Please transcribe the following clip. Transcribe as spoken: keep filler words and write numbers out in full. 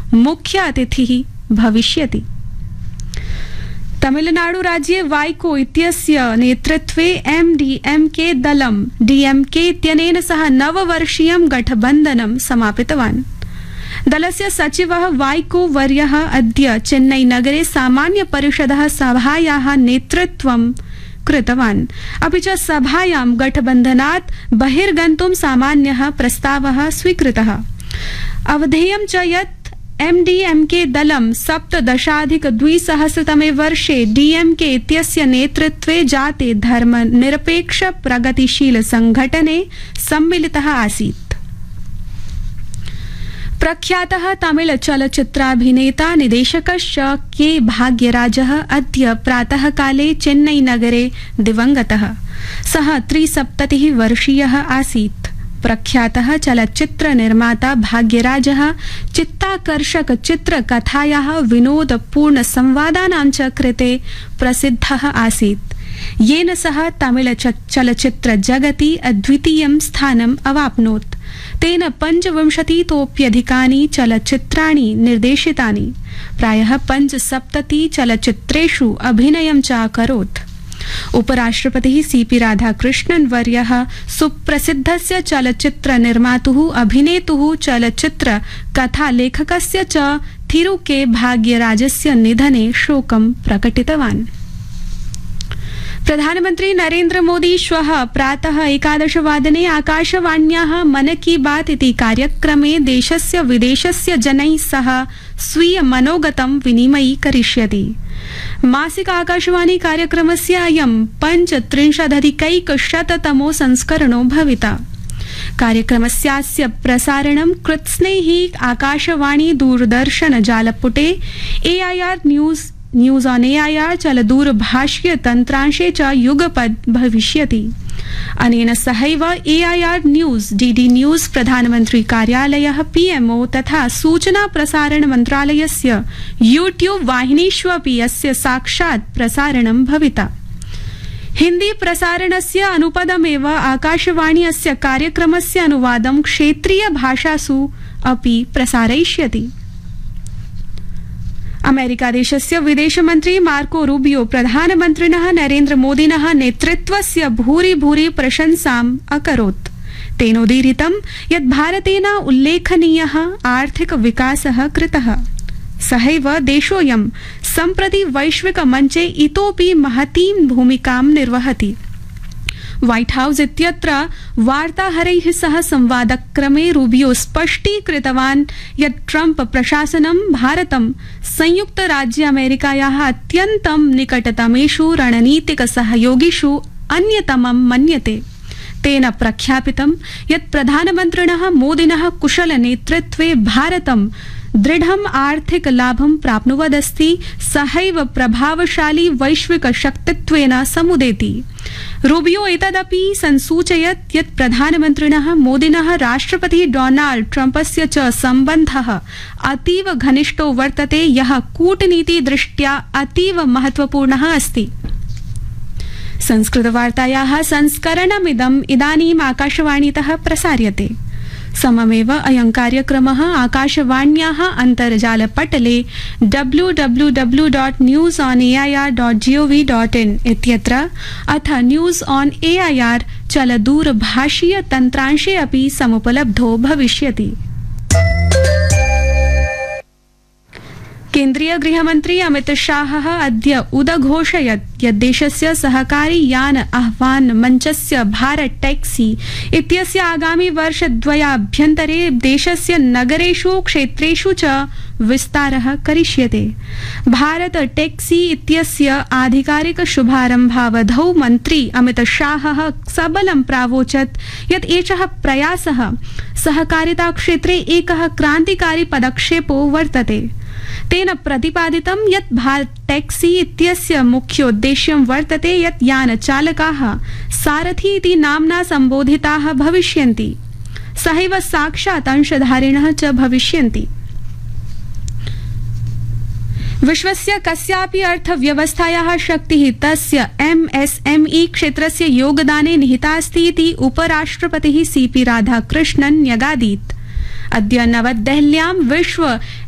मुख्य अतिथिः भविष्यति। तमिलनाडु राज्ये वाइको इत्यस्य नेतृत्वे एम डी एम के दलं डी एम के इत्यनेन सह नववर्षीयं गठबन्धनं समापितवान्। दलस्य सचिवः वाइको वर्यः अद्य चेन्नई नगरे सामान्य परिषदः सभायाः नेतृत्वं कृतवान्। अपि च सभायां गठबन्धनात् बहिर्गन्तुं सामान्यः प्रस्तावः स्वीकृतः। अवधेयं च यत् एम डी एम के दलं सप्तदशाधिक द्विसहस्रतमे वर्षे डी एम के इत्यस्य नेतृत्वे जाते धर्मनिरपेक्ष प्रगतिशील संघटने सम्मिलितः आसीत्। प्रख्यातः तमिल चलच्चित्राभिनेता निदेशकश्च के भाग्यराजः अद्य प्रातःकाले चेन्नई नगरे दिवंगतः। सः त्रिसप्ततिः वर्षीयः आसीत्। प्रख्यातः चलच्चित्र निर्माता भाग्यराजः चित्ताकर्षक चित्रकथायाः विनोदपूर्ण संवादानां च कृते प्रसिद्धः आसीत्, येन सः तमिल चलच्चित्र जगति अद्वितीयं स्थानम् अवाप्नोत्। तेन पञ्चविंशतितोऽप्यधिकानि चलच्चित्राणि निर्देशितानि। प्रायः पञ्चसप्तति चलच्चित्रेषु अभिनयं च अकरोत्। उपराष्ट्रपतिः सीपी राधाकृष्णन् वर्यः सुप्रसिद्धस्य चलच्चित्र निर्मातुः अभिनेतुः चलच्चित्र कथालेखकस्य च थिरु के भाग्यराजस्य निधने शोकं प्रकटितवान्। प्रधानमन्त्री नरेन्द्र मोदी श्वः प्रातः एकादशवादने आकाशवाण्याः मन की बात इति कार्यक्रमे देशस्य विदेशस्य जनैः सह स्वीय मनोगतं विनिमयीकरिष्यति। मासिक आकाशवाणी कार्यक्रमस्य अयं पञ्चत्रिंशदधिकैकशततमो संस्करणो भविता। कार्यक्रमस्यास्य प्रसारणं कृत्स्नैः आकाशवाणी दूरदर्शन जालपुटे AIR news news on AIR चलदूरभाषीय तन्त्रांशे च युगपद् भविष्यति। अनेन सहैव एआईआर न्यूज, डीडी न्यूज, प्रधानमन्त्री कार्यालयः, पीएमओ तथा सूचना प्रसारण मन्त्रालयस्य यूट्यूब वाहिनीष्वपि अस्य साक्षात् प्रसारणं भविता। हिन्दी प्रसारणस्य अनुपदमेव आकाशवाणी अस्य कार्यक्रमस्य अनुवादं क्षेत्रीय भाषासु अपि प्रसारयिष्यति। अमेरिकादेशस्य विदेशमन्त्री मार्को रूबियो प्रधानमन्त्रिणः नरेन्द्र मोदिनः नेतृत्वस्य भूरि भूरि प्रशंसाम् अकरोत्। तेनोदीरितं यत् भारतेन उल्लेखनीयः आर्थिक विकासः कृतः। सहैव देशोऽयं सम्प्रति वैश्विक मञ्चे इतोपि महतीं भूमिकां निर्वहति। व्हाइट हाउस इत्यत्र वार्ताहरैः सह संवादक्रमे रूबियो स्पष्टीकृतवान् यत् ट्रम्प प्रशासनं भारतं संयुक्त राज्य अमेरिकायाः अत्यन्तं निकटतमेषु रणनीतिक सहयोगिषु अन्यतमं मन्यते। तेन प्रख्यापितं यत् प्रधानमन्त्रिणः मोदिनः कुशल नेतृत्वे भारतं दृढम् आर्थिक लाभं प्राप्नुवदस्ति, सहैव प्रभावशाली वैश्विक शक्तित्वेन समुदेति। रूबियो एतदपि संसूचयत् यत् प्रधानमन्त्रिणः मोदिनः राष्ट्रपति डोनाल्ड ट्रम्पस्य च सम्बन्धः अतीव घनिष्ठो वर्तते, यः कूटनीति दृष्ट्या अतीव महत्वपूर्णः अस्ति। संस्कृतवार्तायाः संस्करणमिदम् इदानीम् आकाशवाणीतः प्रसार्यते। सममेव अयं कार्यक्रमः आकाशवाण्याः अन्तर्जालपटले W W W dot news on AIR dot gov dot in इत्यत्र अथ न्यूज ऑन एआईआर चलदूरभाषीय तन्त्रांशे अपि समुपलब्धो भविष्यति। केन्द्रीय गृहमन्त्री अमित शाहः अद्य उदघोषयत् यत् देशस्य सहकारी यान आह्वान मञ्चस्य भारत टैक्सी इत्यस्य आगामि वर्षद्वयाभ्यन्तरे देशस्य नगरेषु क्षेत्रेषु च विस्तारः करिष्यते। भारत टैक्सी इत्यस्य आधिकारिक शुभारम्भावधौ मन्त्री अमित शाहः सबलं प्रावोचत् यत् एषः प्रयासः सहकारिता क्षेत्रे एकः क्रान्तिकारी पदक्षेपो वर्तते। तेन प्रतिपादितं यत् भारत टैक्सी इत्यस्य मुख्योद्देश्यं वर्तते यत् यानचालकाः सारथी इति नाम्ना सम्बोधिताः भविष्यन्ति, सहैव साक्षात् अंशधारिणः च भविष्यन्ति। विश्वस्य कस्यापि अर्थव्यवस्थायाः शक्तिः तस्य एमएसएमई क्षेत्रस्य योगदाने निहिता अस्ति इति उपराष्ट्रपतिः सीपी राधाकृष्णन् न्यगादीत्। अद्य नवदेहल्यां विश्व